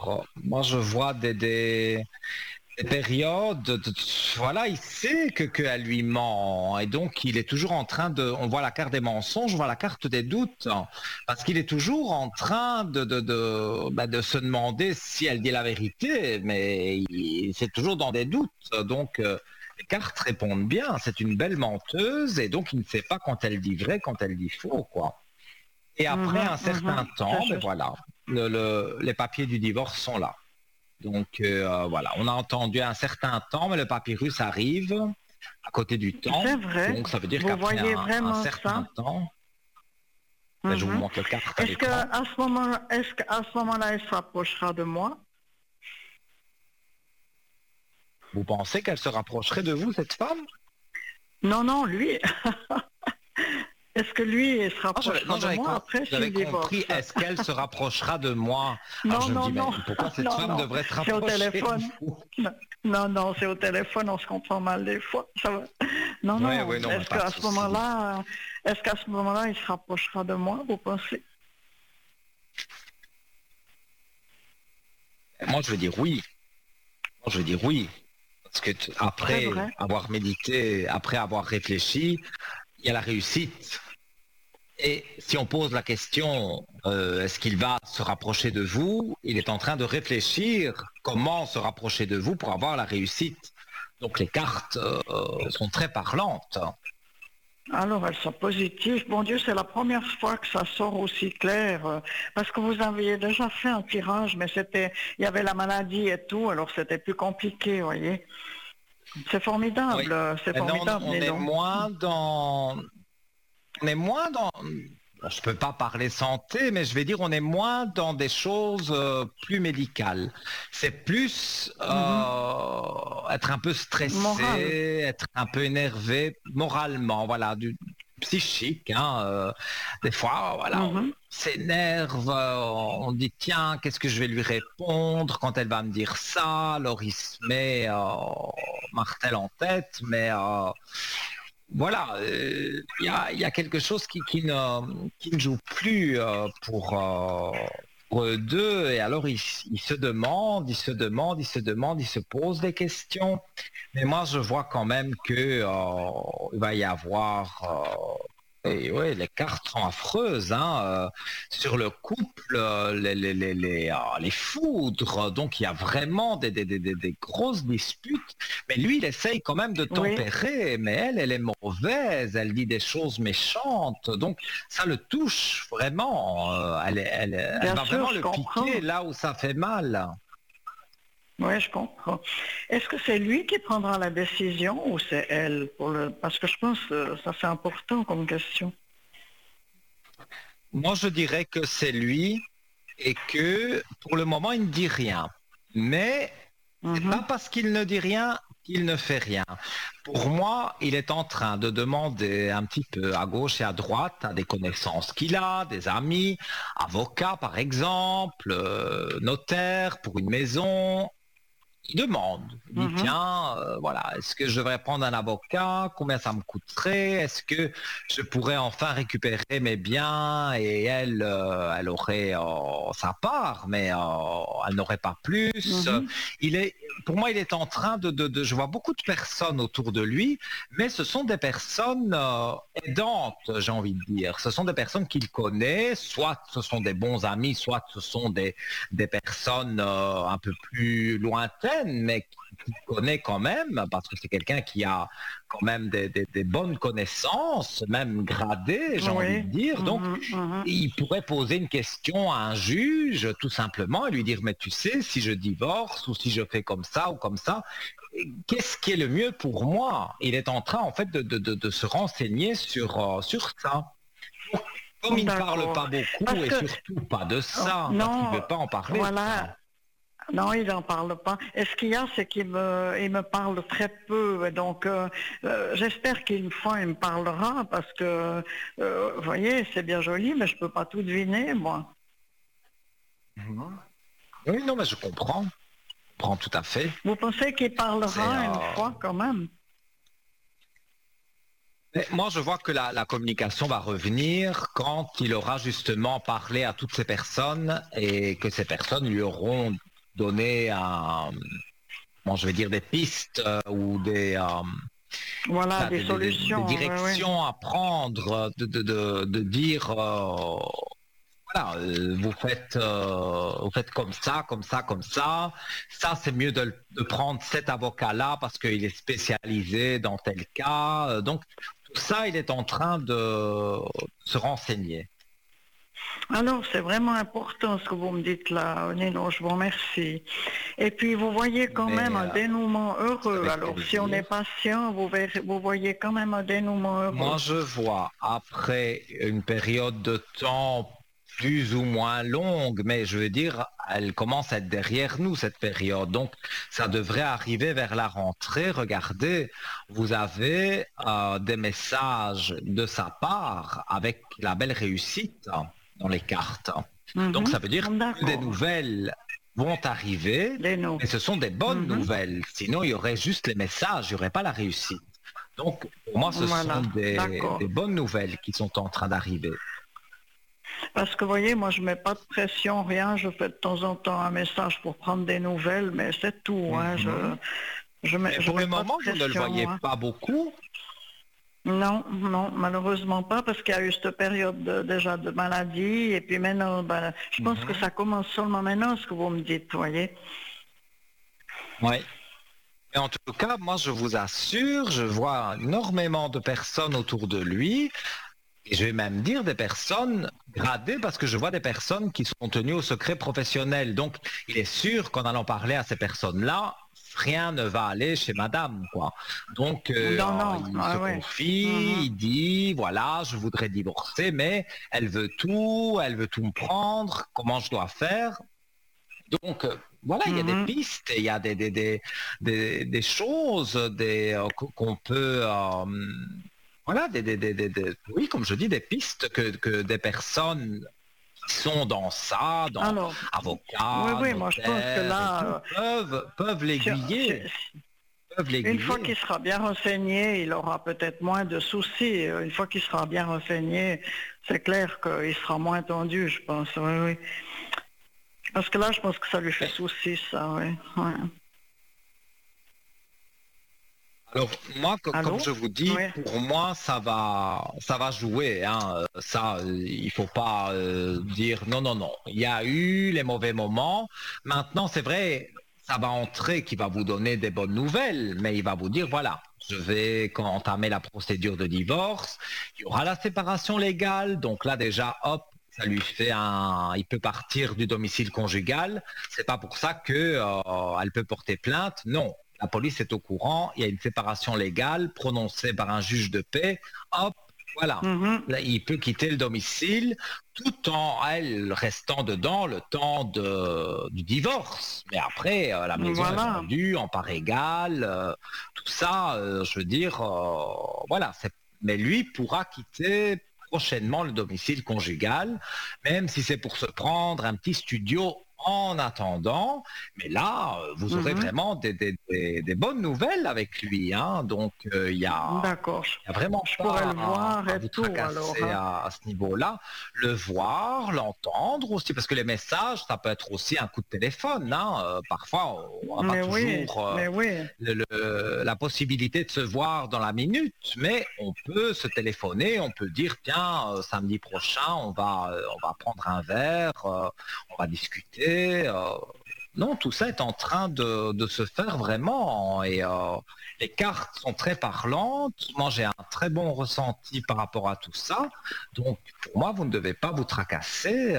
Alors, moi je vois des périodes, voilà, il sait qu'elle lui ment et donc il est toujours en train de, on voit la carte des mensonges, on voit la carte des doutes, parce qu'il est toujours en train de se demander si elle dit la vérité, mais c'est toujours dans des doutes, donc les cartes répondent bien, c'est une belle menteuse et donc il ne sait pas quand elle dit vrai, quand elle dit faux, quoi. Et après un certain C'est temps, ben juste. voilà, les papiers du divorce sont là. Donc voilà, on a entendu un certain temps, mais le papyrus arrive à côté du temps. C'est vrai. Donc ça veut dire Vous qu'après voyez un vraiment certain ça? temps, ben, je vous Mhm. montre le carte à Est-ce que l'écran. est-ce qu'à ce moment-là, elle se rapprochera de moi? Vous pensez qu'elle se rapprocherait de vous, cette femme? Non, non, lui. Est-ce que lui il se Ah, rapprochera non, de moi après j'avais s'il compris, divorce? est-ce qu'elle se rapprochera de moi? Alors Non, je me non, dis, non, mais pourquoi cette non, femme non. devrait se C'est au rapprocher de téléphone. vous? Non, non, non, c'est au téléphone, on se comprend mal des fois. Ça va. Non, Oui, non. oui, non, mais pas de souci. Est-ce qu'à ce moment-là, il se rapprochera de moi, vous pensez? Moi, je veux dire oui. Moi, je veux dire oui. Parce que C'est après vrai. avoir médité, après avoir réfléchi, il y a la réussite. Et si on pose la question, est-ce qu'il va se rapprocher de vous? Il est en train de réfléchir comment se rapprocher de vous pour avoir la réussite. Donc les cartes sont très parlantes. Alors, elles sont positives. Bon Dieu, c'est la première fois que ça sort aussi clair, parce que vous aviez déjà fait un tirage, mais il y avait la maladie et tout, alors c'était plus compliqué, vous voyez. Oui. C'est Maintenant, formidable, on dis est donc. moins dans, on est moins dans, bon, je peux pas parler santé, mais je vais dire on est moins dans des choses plus médicales. C'est plus Mhm. être un peu Moral. stressé, être un peu énervé moralement, voilà, du psychique. Hein, des fois, voilà, on Mhm. s'énerve, on dit tiens, qu'est-ce que je vais lui répondre quand elle va me dire ça? Alors il se met martel en tête, mais voilà, il y a quelque chose qui ne joue plus pour eux deux, et alors ils se demandent, ils se demandent, ils se demandent, ils se posent des questions. Mais moi, je vois quand même que il va y avoir. Et ouais, les cartes sont affreuses, hein, sur le couple, les foudres. Donc il y a vraiment des grosses disputes. Mais lui, il essaye quand même de Oui, tempérer. Mais elle est mauvaise. Elle dit des choses méchantes. Donc ça le touche vraiment. Elle bien va sûr, vraiment je le piquer comprends. là où ça fait mal. Oui, je comprends. Est-ce que c'est lui qui prendra la décision ou c'est elle parce que je pense que ça c'est important comme question. Moi, je dirais que c'est lui et que pour le moment, il ne dit rien. Mais c'est pas Mhm. parce qu'il ne dit rien qu'il ne fait rien. Pour moi, il est en train de demander un petit peu à gauche et à droite à des connaissances qu'il a, des amis, avocats par exemple, notaire pour une maison, il demande, il dit Mhm. tiens, voilà, est-ce que je devrais prendre un avocat? Combien ça me coûterait? Est-ce que je pourrais enfin récupérer mes biens et elle, elle aurait sa part, mais elle n'aurait pas plus. Mhm. Il est, pour moi, il est en train je vois beaucoup de personnes autour de lui, mais ce sont des personnes aidantes, j'ai envie de dire. Ce sont des personnes qu'il connaît, soit ce sont des bons amis, soit ce sont des personnes un peu plus lointaines, mais qui connaît quand même, parce que c'est quelqu'un qui a quand même des bonnes connaissances, même gradées, j'ai envie Oui. de dire. Donc, Mhm. Mhm. il pourrait poser une question à un juge, tout simplement, et lui dire, mais tu sais, si je divorce ou si je fais comme ça ou comme ça, qu'est-ce qui est le mieux pour moi? Il est en train, en fait, de se renseigner sur ça. Comme il ne parle pas D'accord. beaucoup Parce et que surtout pas de ça, parce qu'il non, veut pas en parler de voilà. ça. Non, il n'en parle pas. Et ce qu'il y a, c'est il me parle très peu. Et donc, j'espère qu'une fois, il me parlera parce que, vous voyez, c'est bien joli, mais je peux pas tout deviner, moi. Mhm. Oui, non, mais je comprends tout à fait. Vous pensez qu'il C'est, parlera une fois quand même? mais moi, je vois que la communication va revenir quand il aura justement parlé à toutes ces personnes et que ces personnes lui auront donner bon, je vais dire des pistes ou Voilà, des des solutions. Ouais. directions à prendre, de dire voilà, vous faites comme ça, comme ça, comme ça. Ça, c'est mieux de prendre cet avocat-là parce qu'il est spécialisé dans tel cas. Donc, tout ça, il est en train de se renseigner. Alors, c'est vraiment important ce que vous me dites là, Nino, je vous remercie. Et puis, vous voyez quand même Mais un dénouement c'est heureux. avec Alors, si on est plaisir. patient, vous voyez quand même un dénouement Moi, heureux. je vois, après une période de temps plus ou moins longue, mais je veux dire, elle commence à être derrière nous, cette période. Donc, ça devrait arriver vers la rentrée. Regardez, vous avez des messages de sa part avec la belle réussite dans les cartes. Donc, ça Mhm. veut dire que des D'accord. nouvelles vont arriver, Des nous. mais ce sont des bonnes Mhm. nouvelles. Sinon, il y aurait juste les messages, il n'y aurait pas la réussite. Donc, pour moi, ce sont Voilà. des D'accord. bonnes nouvelles qui sont en train d'arriver. Parce que, vous voyez, moi, je mets pas de pression, rien. Je fais de temps en temps un message pour prendre des nouvelles, mais c'est tout, hein. Mhm. Mais Je pour mets le pas de moment, vous ne le pression, voyez moi. pas beaucoup. Non, non, malheureusement pas, parce qu'il y a eu cette période déjà de maladie, et puis maintenant, ben, je pense que Mhm. ça commence seulement maintenant, ce que vous me dites, vous voyez. Oui. Et en tout cas, moi, je vous assure, je vois énormément de personnes autour de lui. Et je vais même dire des personnes gradées parce que je vois des personnes qui sont tenues au secret professionnel. Donc, il est sûr qu'en allant parler à ces personnes-là, rien ne va aller chez madame, quoi. Donc, Non, non, il se ouais, ouais. confie, Mhm. il dit, voilà, je voudrais divorcer, mais elle veut tout me prendre, comment je dois faire? Donc, voilà, il y a des Mhm. pistes, il y a des choses qu'on peut, voilà, oui, comme je dis, des pistes que des personnes qui sont dans ça, dans Alors, oui, avocats, oui, moi je pense que notaires et tout, là, peuvent si- si- l'aiguiller, peuvent une fois l'aiguiller. qu'il sera bien renseigné, il aura peut-être moins de soucis. Une fois qu'il sera bien renseigné, c'est clair qu'il sera moins tendu, je pense, oui, oui. Parce que là, je pense que ça lui fait Mais souci, ça, oui. Ouais. alors moi, comme Allô? je vous dis, Oui. pour moi, ça va jouer. Hein. Ça, il faut pas dire non, non, non. Il y a eu les mauvais moments. Maintenant, c'est vrai, ça va entrer, qui va vous donner des bonnes nouvelles, mais il va vous dire voilà, je vais entamer la procédure de divorce. Il y aura la séparation légale. Donc là, déjà, hop. Ça lui fait il peut partir du domicile conjugal. C'est pas pour ça que elle peut porter plainte. Non, la police est au courant, il y a une séparation légale prononcée par un juge de paix, hop, voilà. Mhm. Là, il peut quitter le domicile tout en elle restant dedans le temps du divorce. Mais après, la maison est Voilà. vendue en part égale, tout ça, je veux dire, voilà. Mais lui pourra quitter prochainement le domicile conjugal, même si c'est pour se prendre un petit studio en attendant. Mais là, vous aurez Mhm. vraiment des bonnes nouvelles avec lui. Hein. Donc, D'accord. il y a vraiment Je pourrais pas le voir à et vous tout, alors, tracasser hein. à ce niveau-là. Le voir, l'entendre aussi, parce que les messages, ça peut être aussi un coup de téléphone. Hein. Parfois, on n'a pas toujours Mais oui. la possibilité de se voir dans la minute, mais on peut se téléphoner, on peut dire, tiens, samedi prochain, on va prendre un verre, on va discuter. Non, tout ça est en train de se faire vraiment et les cartes sont très parlantes. Moi, j'ai un très bon ressenti par rapport à tout ça. Donc, pour moi, vous ne devez pas vous tracasser.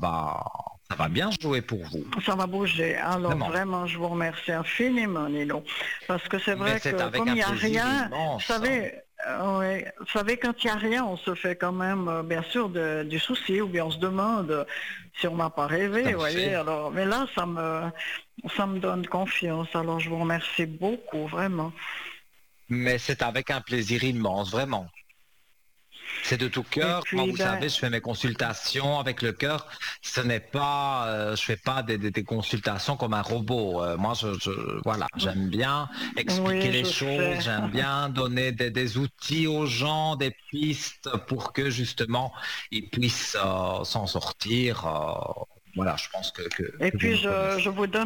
Ça va bien jouer pour vous. Ça va bouger. Alors Vraiment. vraiment, je vous remercie infiniment, Nino. Parce que c'est Mais vrai c'est que avec comme il un n'y a plaisir rien, vous immense. savez, ouais, vous savez, quand il n'y a rien, on se fait quand même, bien sûr, du souci, ou bien on se demande si on n'a pas Tout rêvé, à vous voyez. fait. Alors, mais là, ça me donne confiance. Alors, je vous remercie beaucoup, vraiment. Mais c'est avec un plaisir immense, vraiment. C'est de tout Et cœur. Moi, puis, vous ben, savez, je fais mes consultations avec le cœur. Ce n'est pas, je fais pas des consultations comme un robot. Moi, voilà, j'aime bien expliquer oui, les je choses. sais. J'aime bien donner des outils aux gens, des pistes pour que justement ils puissent s'en sortir. Voilà, je pense Et que vous puis, me connaissez. je vous donne